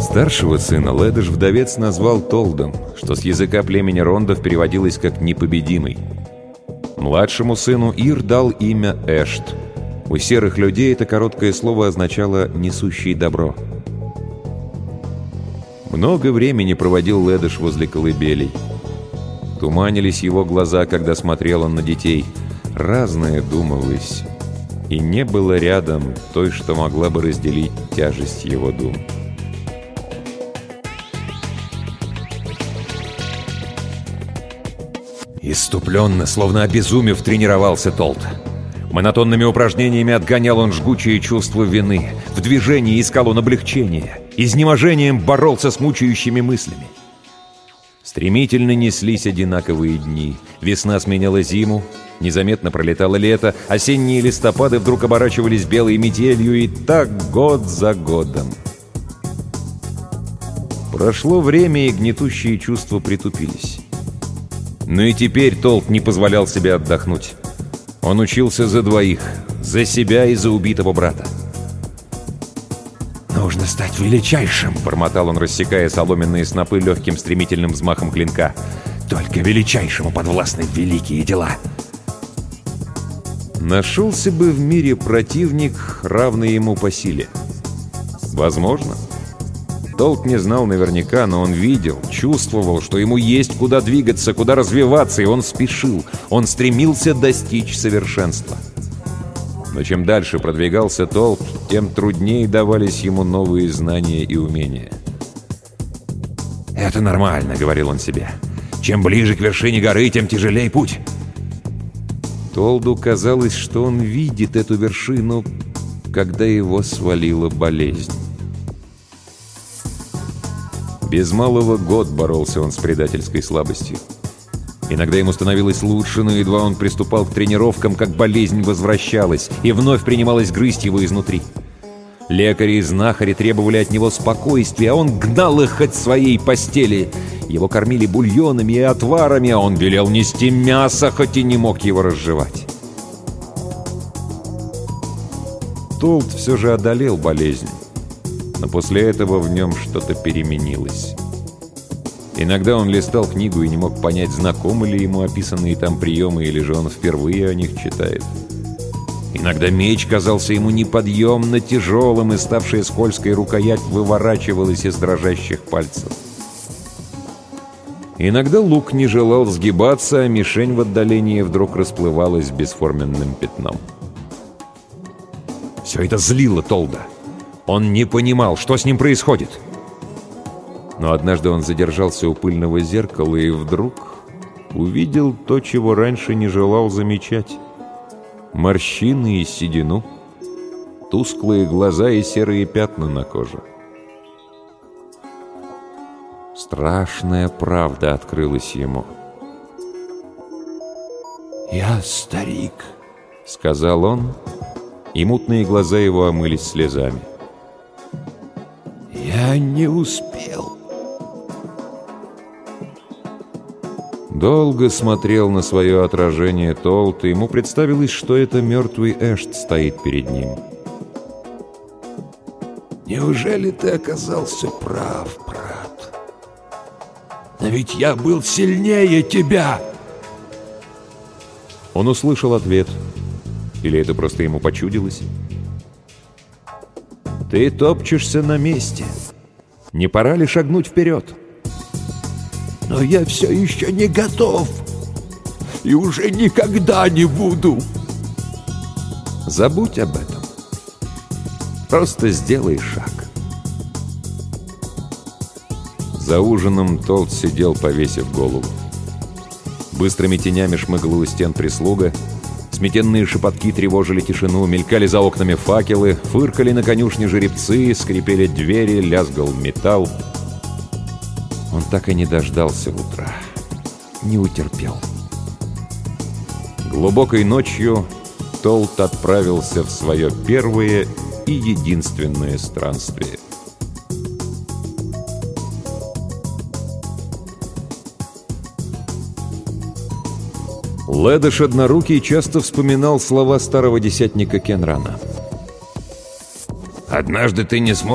Старшего сына Ледыш вдовец назвал Толдом, что с языка племени Рондов переводилось как «непобедимый». Младшему сыну Ир дал имя Эшт. У серых людей это короткое слово означало «несущий добро». Много времени проводил Ледыш возле колыбелей. Туманились его глаза, когда смотрел он на детей. Разное думалось, и не было рядом той, что могла бы разделить тяжесть его дум. Исступленно, словно обезумев, тренировался Толд. Монотонными упражнениями отгонял он жгучее чувство вины. В движении искал он облегчения. Изнеможением боролся с мучающими мыслями. Стремительно неслись одинаковые дни. Весна сменяла зиму, незаметно пролетало лето, осенние листопады вдруг оборачивались белой метелью, и так год за годом. Прошло время, и гнетущие чувства притупились. Но и теперь Толд не позволял себе отдохнуть. Он учился за двоих, за себя и за убитого брата. «Нужно стать величайшим!» — бормотал он, рассекая соломенные снопы легким стремительным взмахом клинка. «Только величайшему подвластны великие дела!» Нашелся бы в мире противник, равный ему по силе. Возможно. Толд не знал наверняка, но он видел, чувствовал, что ему есть куда двигаться, куда развиваться, и он спешил. Он стремился достичь совершенства. Но чем дальше продвигался Толд, тем труднее давались ему новые знания и умения. «Это нормально», — говорил он себе. «Чем ближе к вершине горы, тем тяжелее путь». Толду казалось, что он видит эту вершину, когда его свалила болезнь. Без малого год боролся он с предательской слабостью. Иногда ему становилось лучше, но едва он приступал к тренировкам, как болезнь возвращалась и вновь принималась грызть его изнутри. Лекари и знахари требовали от него спокойствия, а он гнал их от своей постели. Его кормили бульонами и отварами, а он велел нести мясо, хоть и не мог его разжевать. Толд все же одолел болезнь, но после этого в нем что-то переменилось. Иногда он листал книгу и не мог понять, знакомы ли ему описанные там приемы, или же он впервые о них читает. Иногда меч казался ему неподъемно тяжелым, и ставшая скользкой рукоять выворачивалась из дрожащих пальцев. Иногда лук не желал сгибаться, а мишень в отдалении вдруг расплывалась бесформенным пятном. Все это злило Толда. Он не понимал, что с ним происходит. Но однажды он задержался у пыльного зеркала и вдруг увидел то, чего раньше не желал замечать. Морщины и седину, тусклые глаза и серые пятна на коже. Страшная правда открылась ему. «Я старик», — сказал он, и мутные глаза его омылись слезами. «Я не успел». Долго смотрел на свое отражение Толд, и ему представилось, что это мертвый Эшт стоит перед ним. «Неужели ты оказался прав, брат? Но ведь я был сильнее тебя!» Он услышал ответ. Или это просто ему почудилось? «Ты топчешься на месте. Не пора ли шагнуть вперед?» «Но я все еще не готов. И уже никогда не буду». «Забудь об этом. Просто сделай шаг». За ужином Толд сидел, повесив голову. Быстрыми тенями шмыгла у стен прислуга. Сметенные шепотки тревожили тишину, мелькали за окнами факелы, фыркали на конюшне жеребцы, скрипели двери, лязгал металл. Он так и не дождался утра. Не утерпел. Глубокой ночью Толд отправился в свое первое и единственное странствие. Ледыш Однорукий часто вспоминал слова старого десятника Кенрана. «Однажды ты не сможешь